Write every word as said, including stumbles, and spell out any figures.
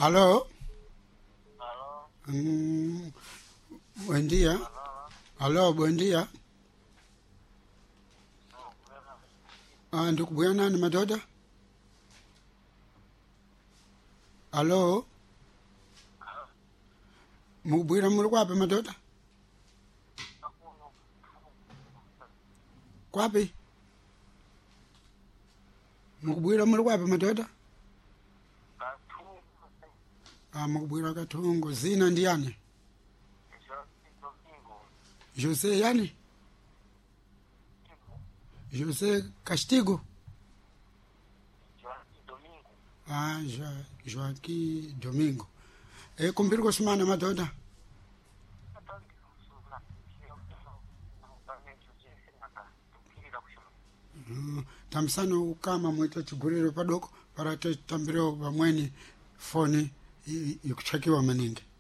Aló. Aló. Mm, buen día. Aló. Aló, buen día. No, bueno. Ah, ndikubwera nani madoda? Aló. Aló. Mukubwira muli kwapi madoda? Akuno. Kwapi? Mukubwira muli kwapi madoda? Kathungu. Ah, mukubwira Kathungu. Zina ndi yani? Domingo. Jose yani? Jose Castigo? Domingo. Ah, jo, Joaquim Domingo. E kumbiri kusimana madoda? Mm, tamsano ukama mwita chiguriro padoko para tambiro pamweni foni ikuchakiwa maningi.